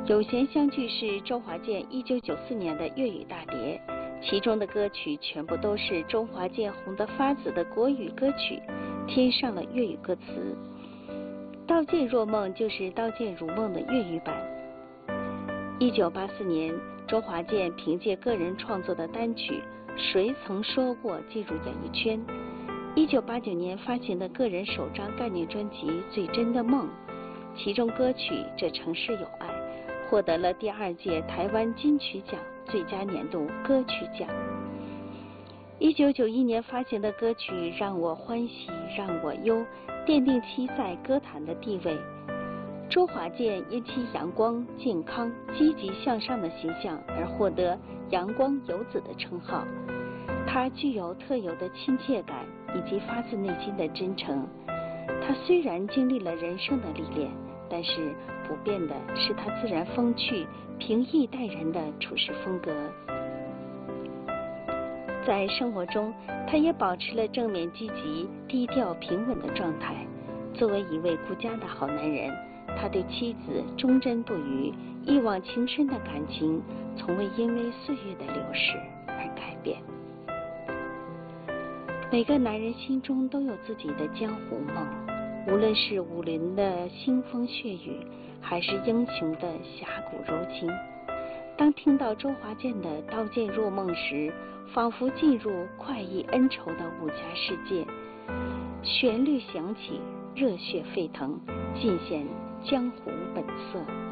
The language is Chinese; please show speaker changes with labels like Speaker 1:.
Speaker 1: 有弦相聚是周华健1994年的粤语大碟，其中的歌曲全部都是周华健红得发紫的国语歌曲，添上了粤语歌词。刀剑若梦就是刀剑如梦的粤语版。1984年，周华健凭借个人创作的单曲《谁曾说过》进入演艺圈。1989年发行的个人首张概念专辑《最真的梦》，其中歌曲《这城市有爱》获得了第2届台湾金曲奖最佳年度歌曲奖。1991年发行的歌曲《让我欢喜让我忧》奠定其在歌坛的地位。周华健因其阳光、健康、积极向上的形象而获得阳光游子的称号。他具有特有的亲切感以及发自内心的真诚。他虽然经历了人生的历练，但是不变的是他自然风趣、平易待人的处事风格。在生活中，他也保持了正面积极、低调平稳的状态。作为一位顾家的好男人，他对妻子忠贞不渝，一往情深的感情从未因为岁月的流逝而改变。每个男人心中都有自己的江湖梦，无论是武林的腥风血雨，还是英雄的侠骨柔情。当听到周华健的《刀剑若梦》时，仿佛进入快意恩仇的武侠世界，旋律响起，热血沸腾，尽显江湖本色。